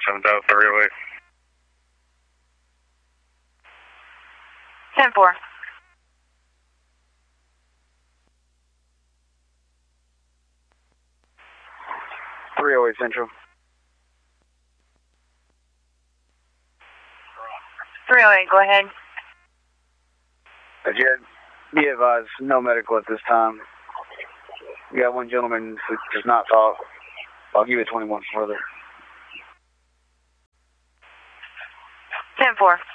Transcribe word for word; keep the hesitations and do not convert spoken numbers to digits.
seventh out, three oh eight. ten four. three oh eight Central. three oh eight, go ahead. Jared, be advised, no medical at this time. We got one gentleman who does not talk. I'll give you twenty-one further. ten four.